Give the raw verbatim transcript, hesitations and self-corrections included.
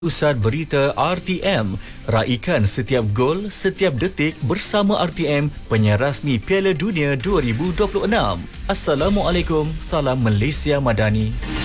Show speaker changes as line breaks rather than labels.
Pusat Berita R T M, raikan setiap gol, setiap detik bersama R T M, penyiar rasmi Piala Dunia dua ribu dua puluh enam. Assalamualaikum, salam Malaysia Madani.